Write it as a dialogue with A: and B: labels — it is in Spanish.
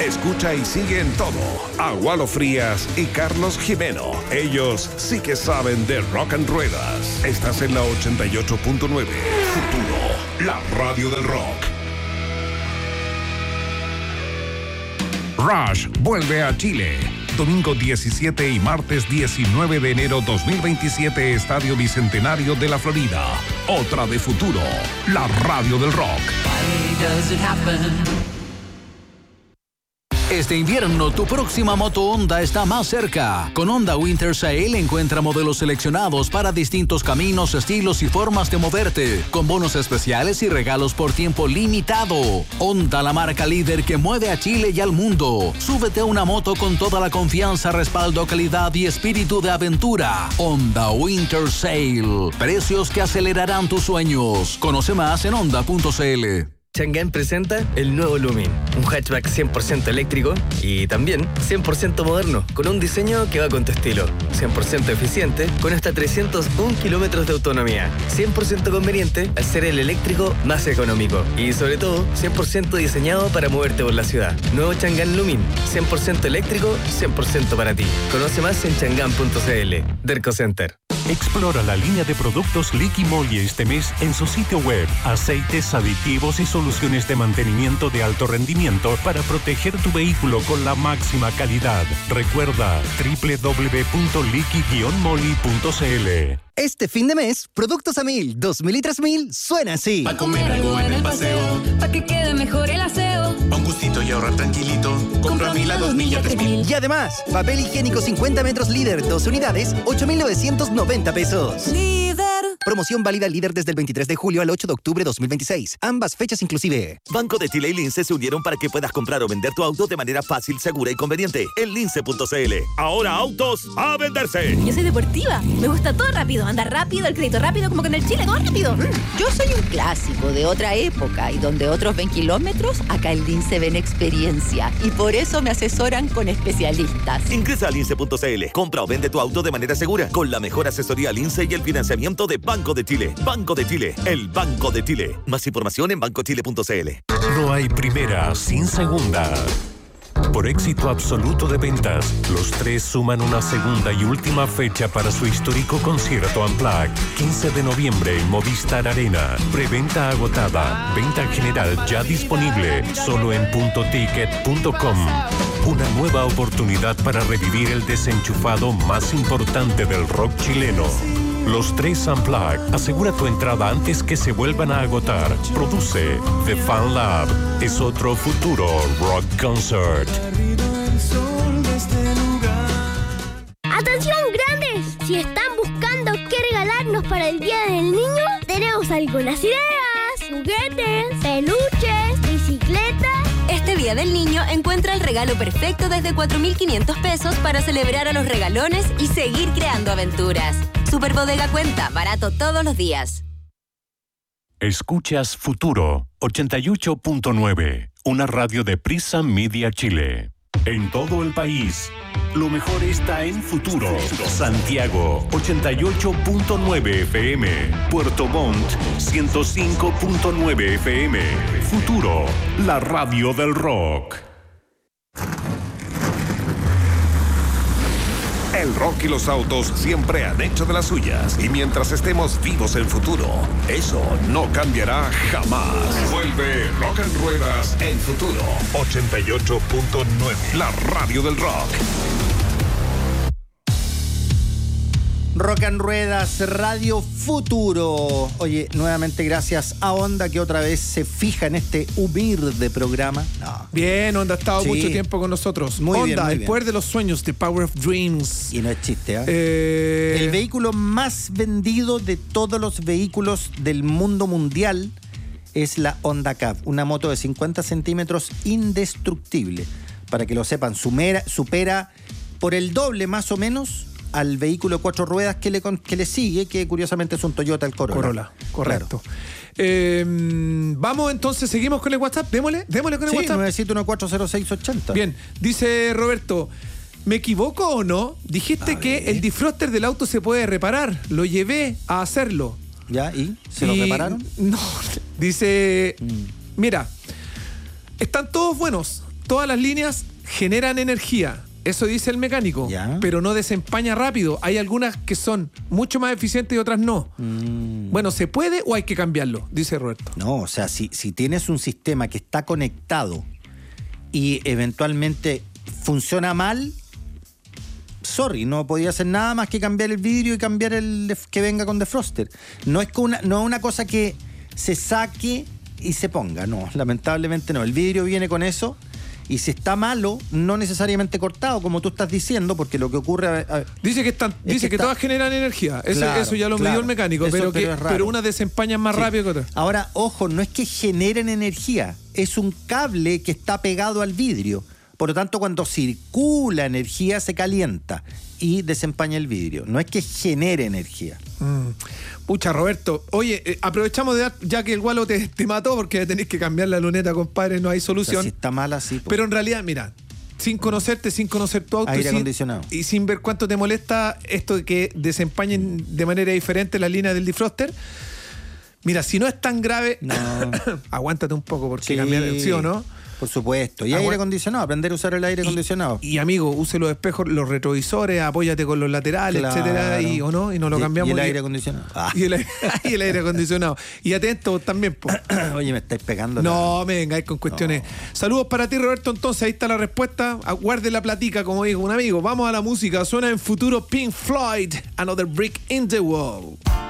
A: Escucha y sigue en todo a Walo Frías y Carlos Jimeno. Ellos sí que saben de rock and ruedas. Estás en la 88.9. Futuro, la radio del rock. Rush vuelve a Chile. Domingo 17 y martes 19 de enero 2027, Estadio Bicentenario de la Florida. Otra de Futuro, la radio del rock.
B: Why does it happen? Este invierno, tu próxima moto Honda está más cerca. Con Honda Winter Sale encuentra modelos seleccionados para distintos caminos, estilos y formas de moverte, con bonos especiales y regalos por tiempo limitado. Honda, la marca líder que mueve a Chile y al mundo. Súbete a una moto con toda la confianza, respaldo, calidad y espíritu de aventura. Honda Winter Sale. Precios que acelerarán tus sueños. Conoce más en honda.cl.
C: Chang'an presenta el nuevo Lumin, un hatchback 100% eléctrico y también 100% moderno, con un diseño que va con tu estilo, 100% eficiente, con hasta 301 kilómetros de autonomía, 100% conveniente al ser el eléctrico más económico y sobre todo 100% diseñado para moverte por la ciudad. Nuevo Chang'an Lumin, 100% eléctrico, 100% para ti. Conoce más en chang'an.cl. Derco Center.
D: Explora la línea de productos Liqui Moly este mes en su sitio web. Aceites, aditivos y soluciones de mantenimiento de alto rendimiento para proteger tu vehículo con la máxima calidad. Recuerda www.liqui-moly.cl.
E: Este fin de mes, productos a 1000, 2000 y 3000 suena así.
F: Pa' comer algo en el paseo, pa' que quede mejor el aseo.
G: Pa' un gustito y ahorrar tranquilito, compra a 1000 a 2000 y a 3000.
E: Y además, papel higiénico 50 metros líder, 2 unidades, 8,990 pesos.
F: Líder.
E: Promoción válida líder desde el 23 de julio al 8 de octubre 2026. Ambas fechas inclusive.
H: Banco de Chile y Lince se unieron para que puedas comprar o vender tu auto de manera fácil, segura y conveniente. En lince.cl. Ahora autos a venderse.
F: Yo soy deportiva. Me gusta todo rápido. Andar rápido, el crédito rápido, como con el Chile, todo rápido.
I: Yo soy un clásico de otra época y donde otros ven kilómetros, acá en Lince ven experiencia. Y por eso me asesoran con especialistas.
H: Ingresa a lince.cl. Compra o vende tu auto de manera segura con la mejor asesoría Lince y el financiamiento de Banco de Chile. Banco de Chile, el Banco de Chile. Más información en bancochile.cl.
D: No hay primera sin segunda. Por éxito absoluto de ventas, los tres suman una segunda y última fecha para su histórico concierto Unplugged. 15 de noviembre en Movistar Arena. Preventa agotada. Venta general ya disponible. Solo en puntoticket.com. Una nueva oportunidad para revivir el desenchufado más importante del rock chileno. Los tres Unplugged. Asegura tu entrada antes que se vuelvan a agotar. Produce The Fan Lab. Es otro futuro rock concert.
J: ¡Atención, grandes! Si están buscando qué regalarnos para el Día del Niño, tenemos algunas ideas. Juguetes, peluches, bicicletas.
F: Este Día del Niño encuentra el regalo perfecto desde 4.500 pesos para celebrar a los regalones y seguir creando aventuras. Superbodega Cuenta, barato todos los días.
D: Escuchas Futuro 88.9, una radio de Prisa Media Chile. En todo el país, lo mejor está en Futuro. Santiago 88.9 FM, Puerto Montt 105.9 FM. Futuro, la radio del rock.
A: El rock y los autos siempre han hecho de las suyas. Y mientras estemos vivos en Futuro, eso no cambiará jamás. Vuelve Rock and Ruedas en Futuro 88.9. La radio del rock.
E: Rock and Ruedas, Radio Futuro. Oye, nuevamente gracias a Honda que otra vez se fija en este humilde programa. No.
K: Bien, Honda ha estado mucho tiempo con nosotros.
E: Muy
K: Honda,
E: bien, muy
K: el
E: bien.
K: poder de los sueños, The Power of Dreams.
E: Y no es chiste, ¿eh? El vehículo más vendido de todos los vehículos del mundo mundial es la Honda Cab, una moto de 50 centímetros indestructible. Para que lo sepan, supera por el doble más o menos al vehículo de 4 ruedas que le sigue, que curiosamente es un Toyota, el Corolla.
K: Correcto. Claro. Vamos entonces, seguimos con el WhatsApp. Démosle con el WhatsApp.
E: 971-40680.
K: Bien, dice Roberto, ¿me equivoco o no? Dijiste que el defroster del auto se puede reparar. Lo llevé a hacerlo.
E: ¿Ya? ¿Y? ¿Se lo repararon?
K: No, dice, mira, están todos buenos. todas las líneas generan energía. Eso dice el mecánico,
E: ¿ya?
K: Pero no desempaña rápido. Hay algunas que son mucho más eficientes y otras no. Bueno, ¿se puede o hay que cambiarlo? Dice Roberto.
E: No, o sea, si tienes un sistema que está conectado y eventualmente funciona mal, sorry, no podía hacer nada más que cambiar el vidrio y cambiar que venga con defroster. No es una cosa que se saque y se ponga, no, lamentablemente no. El vidrio viene con eso. Y si está malo, no necesariamente cortado, como tú estás diciendo, porque lo que ocurre...
K: Dice que todas generan energía. Eso ya lo midió el mecánico, pero unas desempañan más rápido que otras.
E: Ahora, ojo, no es que generen energía, es un cable que está pegado al vidrio. Por lo tanto, cuando circula energía, se calienta y desempaña el vidrio. No es que genere energía.
K: Pucha, Roberto. Oye, aprovechamos ya que el Gualo te mató porque tenés que cambiar la luneta, compadre. No hay solución.
E: O sea, si está mal así.
K: Pero en realidad, mira, sin conocerte, sin conocer tu auto
E: aire acondicionado.
K: Y sin ver cuánto te molesta esto de que desempañen de manera diferente la línea del defroster. Mira, si no es tan grave, no. Aguántate un poco porque cambiar, ¿sí o no?
E: Por supuesto. Y aire acondicionado, aprender a usar el aire acondicionado.
K: Y amigo, use los espejos, los retrovisores, apóyate con los laterales, etcétera, y no lo cambiamos.
E: Y el aire acondicionado.
K: Y el aire acondicionado. Y atento también, po.
E: Oye, me estáis pegando.
K: No, me vengáis con cuestiones. No. Saludos para ti, Roberto. Entonces, ahí está la respuesta. Guarde la platica, como dijo un amigo. Vamos a la música. Suena en futuro Pink Floyd, Another Brick in the Wall.